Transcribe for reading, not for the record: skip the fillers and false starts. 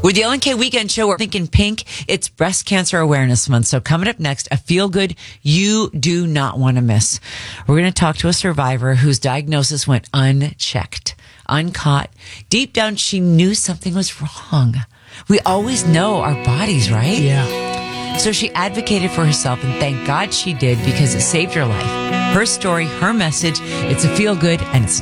With the LNK Weekend Show, we're thinking pink. It's Breast Cancer Awareness Month. So coming up next, a feel-good you do not want to miss. We're going to talk to a survivor whose diagnosis went unchecked, uncaught. Deep down, she knew something was wrong. We always know our bodies, right? Yeah. So she advocated for herself, and thank God she did, because it saved her life. Her story, her message, it's a feel-good, and it's